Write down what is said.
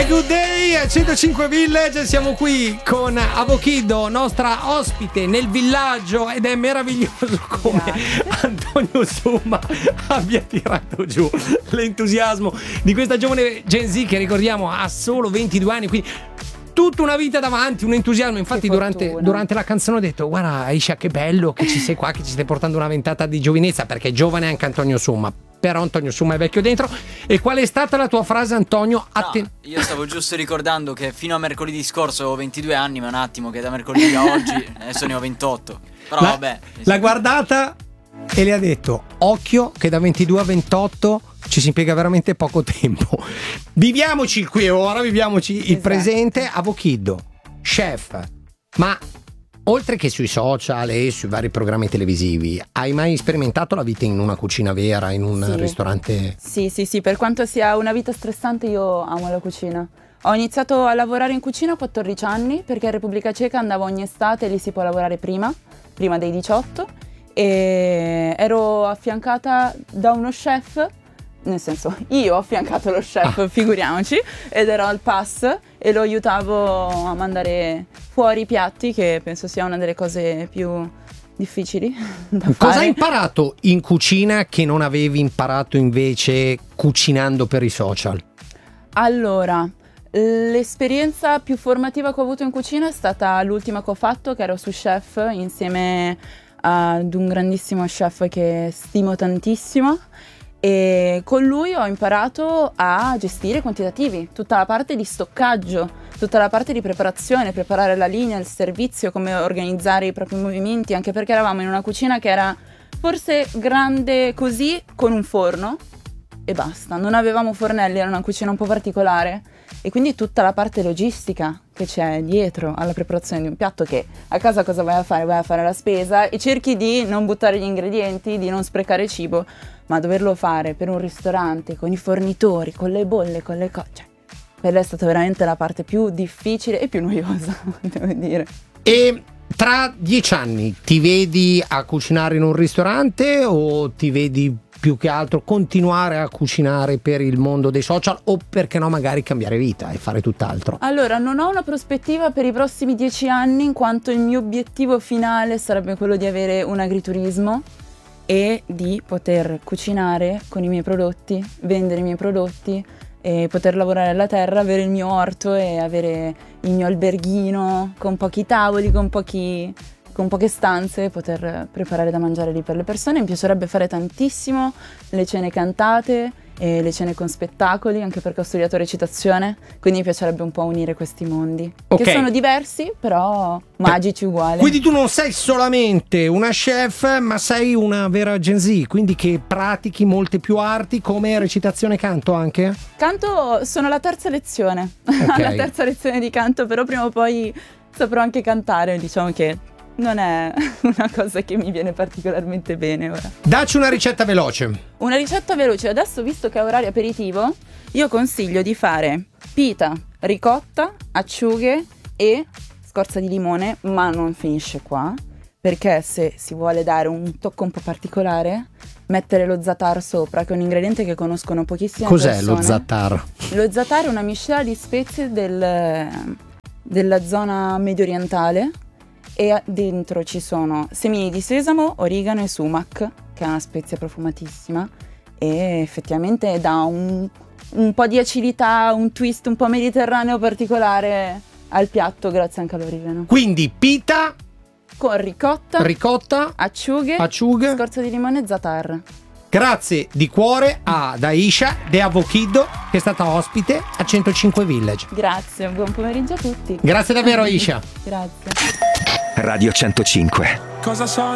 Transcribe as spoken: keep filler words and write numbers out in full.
Good Day a centocinque Village, siamo qui con Avokiddo, nostra ospite nel villaggio, ed è meraviglioso come Grazie. Antonio Summa abbia tirato giù l'entusiasmo di questa giovane Gen Z che, ricordiamo, ha solo ventidue anni, quindi tutta una vita davanti, un entusiasmo. Infatti durante, durante la canzone ho detto: guarda Aisha, che bello che ci sei qua, che ci stai portando una ventata di giovinezza, perché è giovane anche Antonio Summa, però Antonio Summa è vecchio dentro. E qual è stata la tua frase, Antonio? Atten- no, io stavo giusto ricordando che fino a mercoledì scorso avevo ventidue anni, ma un attimo che da mercoledì a oggi adesso ne ho ventotto. Però la, vabbè. L'ha guardata e le ha detto: occhio che da ventidue a ventotto ci si impiega veramente poco tempo. Viviamoci il qui e ora, viviamoci il esatto. presente. Avokiddo, chef, ma oltre che sui social e sui vari programmi televisivi, hai mai sperimentato la vita in una cucina vera, in un sì. ristorante? Sì, sì, sì, per quanto sia una vita stressante, io amo la cucina. Ho iniziato a lavorare in cucina a quattordici anni, perché in Repubblica Ceca andavo ogni estate e lì si può lavorare prima, prima dei diciotto, e ero affiancata da uno chef. Nel senso, io ho affiancato lo chef, ah. figuriamoci, ed ero al pass e lo aiutavo a mandare fuori i piatti, che penso sia una delle cose più difficili da fare. Cosa hai imparato in cucina che non avevi imparato invece cucinando per i social? Allora, l'esperienza più formativa che ho avuto in cucina è stata l'ultima che ho fatto, che ero su Chef insieme ad un grandissimo chef che stimo tantissimo. E con lui ho imparato a gestire i quantitativi, tutta la parte di stoccaggio, tutta la parte di preparazione, preparare la linea, il servizio, come organizzare i propri movimenti, anche perché eravamo in una cucina che era forse grande così, con un forno e basta, non avevamo fornelli, era una cucina un po' particolare, e quindi tutta la parte logistica che c'è dietro alla preparazione di un piatto, che a casa cosa vai a fare? Vai a fare la spesa e cerchi di non buttare gli ingredienti, di non sprecare cibo, ma doverlo fare per un ristorante, con i fornitori, con le bolle, con le cose, cioè, quella è stata veramente la parte più difficile e più noiosa, devo dire. E tra dieci anni ti vedi a cucinare in un ristorante, o ti vedi più che altro continuare a cucinare per il mondo dei social, o perché no magari cambiare vita e fare tutt'altro? Allora, non ho una prospettiva per i prossimi dieci anni, in quanto il mio obiettivo finale sarebbe quello di avere un agriturismo e di poter cucinare con i miei prodotti, vendere i miei prodotti e poter lavorare alla terra, avere il mio orto e avere il mio alberghino con pochi tavoli, con pochi con poche stanze, poter preparare da mangiare lì per le persone. Mi piacerebbe fare tantissimo le cene cantate e le cene con spettacoli, anche perché ho studiato recitazione, quindi mi piacerebbe un po' unire questi mondi, okay, che sono diversi però magici uguali. Quindi tu non sei solamente una chef, ma sei una vera Gen Z, quindi che pratichi molte più arti, come recitazione e canto anche? Canto, sono alla terza lezione, okay. alla terza lezione di canto, però prima o poi saprò anche cantare, diciamo che non è una cosa che mi viene particolarmente bene ora. Dacci una ricetta veloce. Una ricetta veloce. Adesso, visto che è orario aperitivo, io consiglio di fare pita, ricotta, acciughe e scorza di limone, ma non finisce qua, perché se si vuole dare un tocco un po' particolare, mettere lo za'atar sopra, che è un ingrediente che conoscono pochissime Cos'è persone. lo za'atar? Lo za'atar è una miscela di spezie del, della zona medio orientale, e dentro ci sono semini di sesamo, origano e sumac, che è una spezia profumatissima, e effettivamente dà un, un po' di acidità, un twist un po' mediterraneo particolare al piatto, grazie anche all'origano. Quindi pita con ricotta, ricotta, acciughe, acciughe, scorza di limone e za'atar. Grazie di cuore ad Aisha de Avokiddo, che è stata ospite a centocinque Village. Grazie, buon pomeriggio a tutti. Grazie davvero, Aisha. Grazie. Radio centocinque. Cosa so